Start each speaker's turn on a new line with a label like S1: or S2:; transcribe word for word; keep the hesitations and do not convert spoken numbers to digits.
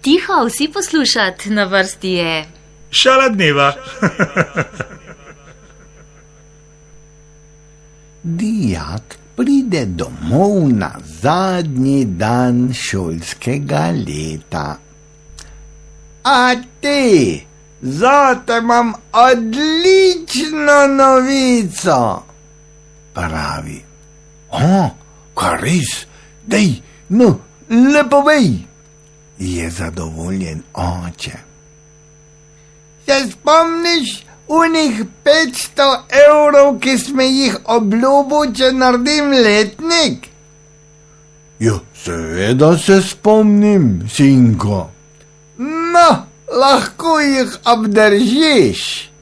S1: Tiho, vsi poslušat, na vrsti je
S2: Šala dneva.
S3: Dijak pride domov na zadnji dan šolskega leta. A ti, zate imam odlično novico, pravi. O, kar res? Dej, no, le povej, je zadovoljen oče. Se spomniš unih petsto evrov, ki sme jih obljubil, če naredim letnik? Jo, seveda se spomnim, sinko. No, lahko jih obdržiš.